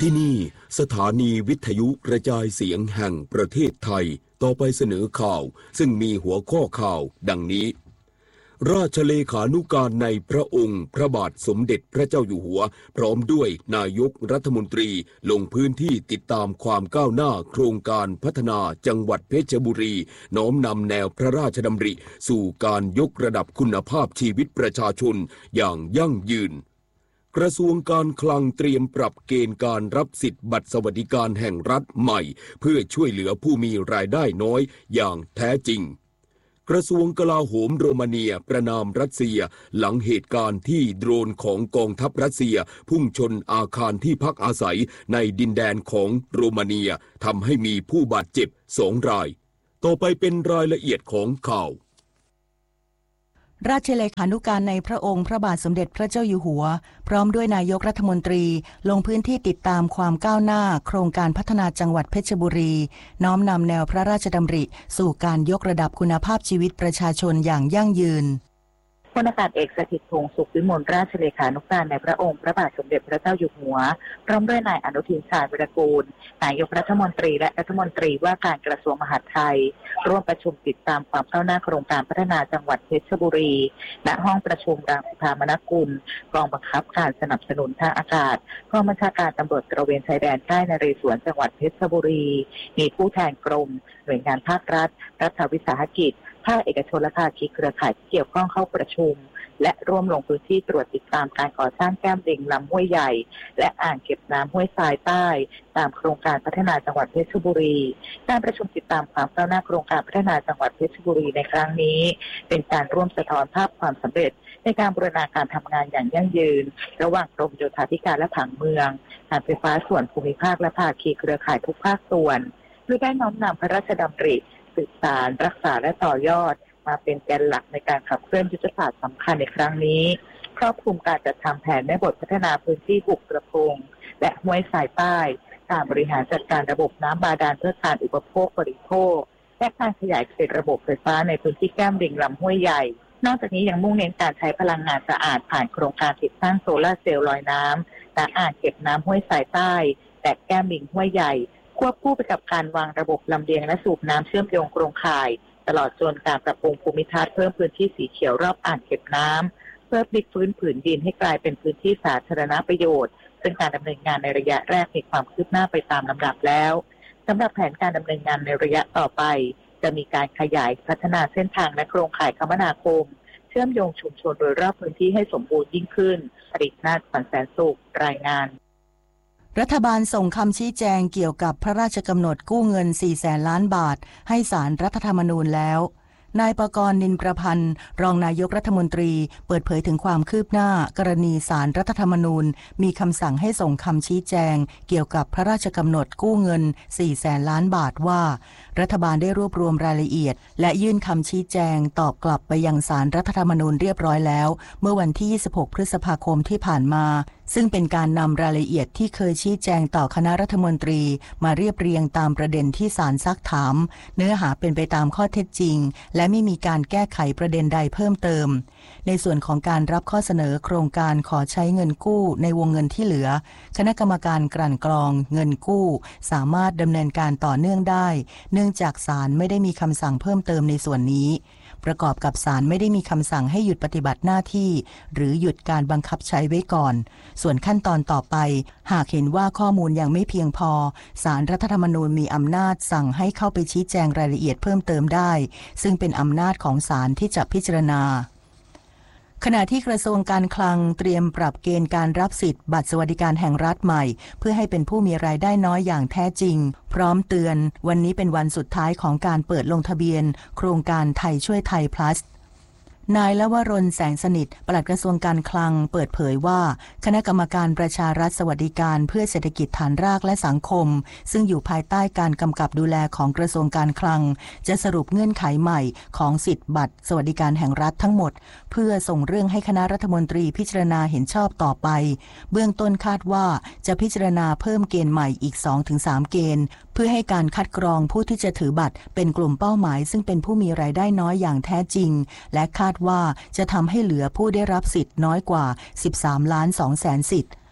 ที่นี่สถานีวิทยุกระจายเสียงแห่งประเทศไทยต่อไปเสนอข่าวซึ่งมีหัวข้อข่าวดังนี้ราชเลขานุการในพระองค์พระบาทสมเด็จพระเจ้าอยู่หัวพร้อมด้วยนายกรัฐมนตรีลงพื้นที่ติดตามความก้าวหน้าโครงการพัฒนาจังหวัดเพชรบุรีน้อมนำแนวพระราชดำริสู่การยกระดับคุณภาพชีวิตประชาชนอย่างยั่งยืนกระทรวงการคลังเตรียมปรับเกณฑ์การรับสิทธิบัตรสวัสดิการแห่งรัฐใหม่เพื่อช่วยเหลือผู้มีรายได้น้อยอย่างแท้จริงกระทรวงกลาโหมโรมาเนียประณามรัสเซียหลังเหตุการณ์ที่โดรนของกองทัพรัสเซียพุ่งชนอาคารที่พักอาศัยในดินแดนของโรมาเนียทำให้มีผู้บาดเจ็บ2 รายต่อไปเป็นรายละเอียดของข่าวราชเลขานุการในพระองค์พระบาทสมเด็จพระเจ้าอยู่หัวพร้อมด้วยนายกรัฐมนตรีลงพื้นที่ติดตามความก้าวหน้าโครงการพัฒนาจังหวัดเพชรบุรีน้อมนำแนวพระราชดำริสู่การยกระดับคุณภาพชีวิตประชาชนอย่างยั่งยืนพลอากาศเอกสถิตพงษ์สุขวิมลราชเลขานุการในพระองค์พระบาทสมเด็จพระเจ้าอยู่หัวพร้อมด้วยนายอนุทินชาญวิรากูลนายกรัฐมนตรีและรัฐมนตรีว่าการกระทรวงมหาดไทยร่วมประชุมติดตามความก้าวหน้าโครงการพัฒนาจังหวัดเพชรบุรีณห้องประชุมรังสิพามนกุลกองบังคับการสนับสนุนทางอากาศกองบัญชาการตำรวจตระเวนชายแดนใต้นเรศวรจังหวัดเพชรบุรีมีผู้แทนกรมหน่วยงานภาครัฐรัฐวิสาหกิจภาคเอกชนและภาคีเครือข่ายที่เกี่ยวข้องเข้าประชุมและร่วมลงพื้นที่ตรวจติดตามการก่อสร้างแก้มลิงลำห้วยใหญ่และอ่างเก็บน้ำห้วยทรายใต้ตามโครงการพัฒนาจังหวัดเพชรบุรีการประชุมติดตามความก้าวหน้าโครงการพัฒนาจังหวัดเพชรบุรีในครั้งนี้เป็นการร่วมสะท้อนภาพความสำเร็จในการบูรณาการทำงานอย่างยั่งยืนระหว่างกรมโยธาธิการและผังเมืองการไฟฟ้าส่วนภูมิภาคและภาคีเครือข่ายทุกภาคส่วนโดยได้น้อมนำพระราชดำริสืบสานรักษาและต่อยอดมาเป็นแกนหลักในการขับเคลื่อนยุทธศาสตร์สำคัญในครั้งนี้ครอบคลุมการจัดทำแผนแม่บทพัฒนาพื้นที่บุกกระพงและห้วยทรายใต้การบริหารจัดการระบบน้ำบาดาลเพื่อการอุปโภคบริโภคและการขยายเขตระบบไฟฟ้าในพื้นที่แก้มลิงลำห้วยใหญ่นอกจากนี้ยังมุ่งเน้นการใช้พลังงานสะอาดผ่านโครงการติดตั้งโซลาร์เซลล์ลอยน้ำและอ่างเก็บน้ำห้วยทรายใต้และแก้มลิงห้วยใหญ่ควบคู่ไปกับการวางระบบลำเลียงและสูบน้ำเชื่อมโยงโครงข่ายตลอดจนการปรับปรุงภูมิทัศน์เพิ่มพื้นที่สีเขียวรอบอ่างเก็บน้ำเพื่อพลิกฟื้นผืนดินให้กลายเป็นพื้นที่สาธารณประโยชน์ซึ่งการดำเนินงานในระยะแรกมีความคืบหน้าไปตามลำดับแล้วสำหรับแผนการดำเนินงานในระยะต่อไปจะมีการขยายพัฒนาเส้นทางและโครงข่ายคมนาคมเชื่อมโยงชุมชนโดยรอบพื้นที่ให้สมบูรณ์ยิ่งขึ้นปรินาถ ขวัญแสนสุขรายงานรัฐบาลส่งคำชี้แจงเกี่ยวกับพระราชกำหนดกู้เงิน 400,000 ล้านบาทให้ศาลรัฐธรรมนูญแล้วนายปกรณ์ นินประพันธ์รองนายกรัฐมนตรีเปิดเผยถึงความคืบหน้ากรณีศาลรัฐธรรมนูญมีคำสั่งให้ส่งคำชี้แจงเกี่ยวกับพระราชกำหนดกู้เงิน 400,000 ล้านบาทว่ารัฐบาลได้รวบรวมรายละเอียดและยื่นคำชี้แจงตอบกลับไปยังศาลรัฐธรรมนูญเรียบร้อยแล้วเมื่อวันที่ 26 พฤษภาคมที่ผ่านมาซึ่งเป็นการนำรายละเอียดที่เคยชี้แจงต่อคณะรัฐมนตรีมาเรียบเรียงตามประเด็นที่ศาลซักถามเนื้อหาเป็นไปตามข้อเท็จจริงและไม่มีการแก้ไขประเด็นใดเพิ่มเติมในส่วนของการรับข้อเสนอโครงการขอใช้เงินกู้ในวงเงินที่เหลือคณะกรรมการกลั่นกรองเงินกู้สามารถดำเนินการต่อเนื่องได้เนื่องจากศาลไม่ได้มีคำสั่งเพิ่มเติมในส่วนนี้ประกอบกับศาลไม่ได้มีคำสั่งให้หยุดปฏิบัติหน้าที่หรือหยุดการบังคับใช้ไว้ก่อนส่วนขั้นตอนต่อไปหากเห็นว่าข้อมูลยังไม่เพียงพอศาลรัฐธรรมนูญมีอำนาจสั่งให้เข้าไปชี้แจงรายละเอียดเพิ่มเติมได้ซึ่งเป็นอำนาจของศาลที่จะพิจารณาขณะที่กระทรวงการคลังเตรียมปรับเกณฑ์การรับสิทธิ์บัตรสวัสดิการแห่งรัฐใหม่เพื่อให้เป็นผู้มีรายได้น้อยอย่างแท้จริงพร้อมเตือนวันนี้เป็นวันสุดท้ายของการเปิดลงทะเบียนโครงการไทยช่วยไทย plusนายลวรน แสงสนิทปลัดกระทรวงการคลังเปิดเผยว่าคณะกรรมการประชารัฐสวัสดิการเพื่อเศรษฐกิจฐานรากและสังคมซึ่งอยู่ภายใต้การกำกับดูแลของกระทรวงการคลังจะสรุปเงื่อนไขใหม่ของสิทธิบัตรสวัสดิการแห่งรัฐทั้งหมดเพื่อส่งเรื่องให้คณะรัฐมนตรีพิจารณาเห็นชอบต่อไปเบื้องต้นคาดว่าจะพิจารณาเพิ่มเกณฑ์ใหม่อีก 2-3 เกณฑ์เพื่อให้การคัดกรองผู้ที่จะถือบัตรเป็นกลุ่มเป้าหมายซึ่งเป็นผู้มีรายได้น้อยอย่างแท้จริงและคาดว่าจะทำให้เหลือผู้ได้รับสิทธิ์น้อยกว่า 13.2 ล้านสิทธิ์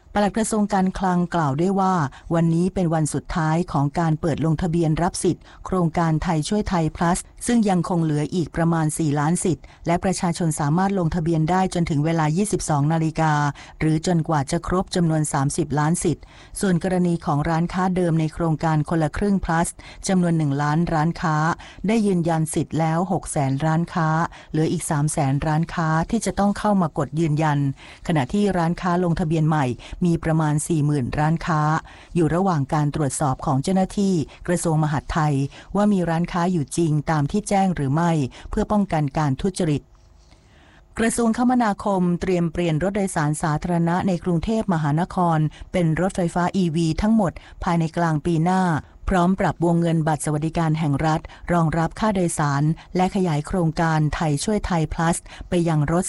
ปลัดกระทรวงการคลังกล่าวด้วยว่าวันนี้เป็นวันสุดท้ายของการเปิดลงทะเบียนรับสิทธิ์โครงการไทยช่วยไทย plus ซึ่งยังคงเหลืออีกประมาณ4ล้านสิทธิ์และประชาชนสามารถลงทะเบียนได้จนถึงเวลา 22 นาฬิกาหรือจนกว่าจะครบจำนวน30ล้านสิทธิ์ส่วนกรณีของร้านค้าเดิมในโครงการคนละครึ่ง plus จำนวน1ล้านร้านค้าได้ยืนยันสิทธิ์แล้ว 600,000 ร้านค้าเหลืออีก 300,000 ร้านค้าที่จะต้องเข้ามากดยืนยันขณะที่ร้านค้าลงทะเบียนใหม่มีประมาณ 40,000 ร้านค้าอยู่ระหว่างการตรวจสอบของเจ้าหน้าที่กระทรวงมหาดไทยว่ามีร้านค้าอยู่จริงตามที่แจ้งหรือไม่เพื่อป้องกันการทุจริตกระทรวงคมนาคมเตรียมเปลี่ยนรถโดยสารสาธารณะในกรุงเทพมหานครเป็นรถไฟฟ้า EV ทั้งหมดภายในกลางปีหน้าพร้อมปรับวงเงินบัตรสวัสดิการแห่งรัฐรองรับค่าโดยสารและขยายโครงการไทยช่วยไทย plus ไปยังรถ